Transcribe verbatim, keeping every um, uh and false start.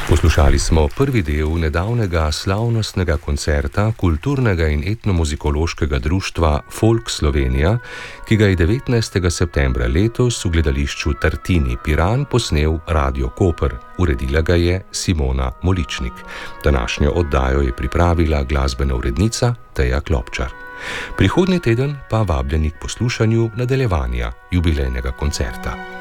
Poslušali smo prvi del nedavnega slavnostnega koncerta kulturnega in etnomuzikološkega društva Folk Slovenija, ki ga je devetnajstega septembra letos v gledališču Tartini Piran posnel Radio Koper. Uredila ga je Simona Moličnik. Današnjo oddajo je pripravila glasbena urednica Teja Klopčar. Prihodnji teden pa vabljeni k poslušanju nadaljevanja jubilejnega koncerta.